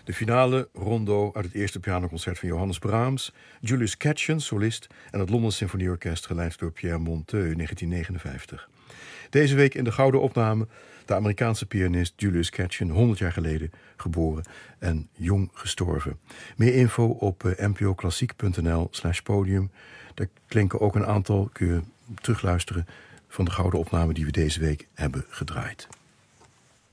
De finale rondo uit het eerste pianoconcert van Johannes Brahms, Julius Katchen, solist, en het Londen Symfonieorkest, geleid door Pierre Monteux, 1959. Deze week in de gouden opname de Amerikaanse pianist Julius Katchen, 100 jaar geleden geboren en jong gestorven. Meer info op npoklassiek.nl/podium. Daar klinken ook een aantal, kun je terugluisteren, van de gouden opname die we deze week hebben gedraaid.